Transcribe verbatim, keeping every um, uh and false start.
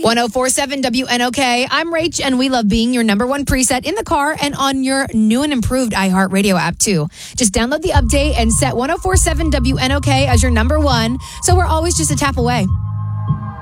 ten forty-seven W N O K. I'm Rach, and we love being your number one preset in the car and on your new and improved iHeartRadio app, too. Just download the update and set ten forty-seven W N O K as your number one, so we're always just a tap away.